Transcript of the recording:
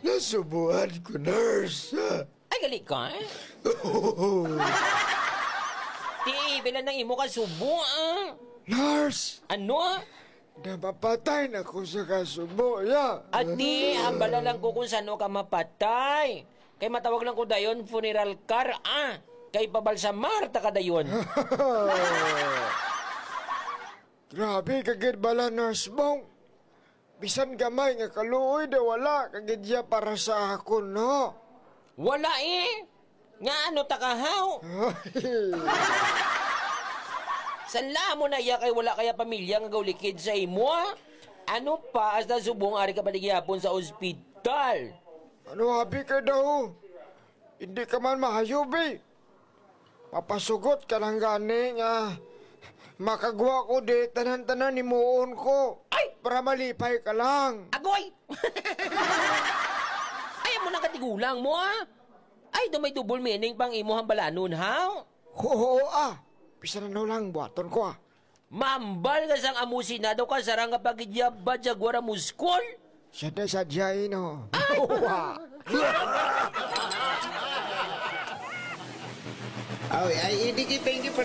Nasubuan ko, nurse. Ay, gali ka? Di, bilan ng imo ka subo, ah. Nurse, Ano? napapatay na ko sa kasubo, ya. At di, hambala lang ko kung saan ka mapatay. Kay matawag lang ko dayon funeral car, ah. Kay pabalsamar ta ka dayon. Grabe, kagid bala, nurse Bong. Bisan gamay nga kaluoy da wala, kagid ya para sa ako, no? Wala eh. Nga ano takahaw? Sanla mo na iya kay wala kaya pamilya nga gaulikid sa imo, ah. Ano pa as na subong ari ka panigyapon sa ospital? Ano habi ka daw? Hindi ka man mahayub, eh. Papasugot ka lang gani nga makagwa ko di tanan-tanan ni muon ko. Ay! Para malipay ka lang. Agoy! Ay, mo nang katigulang mo, ah. Ay, may double meaning pang imo hambalanon, ha? Oo, Pisa na lang buhaton ko, ah. Mambal ka sang amusina daw ka sarang kapag idyaba jagwara muskol. Siya na sadya, no? Ay, hindi kita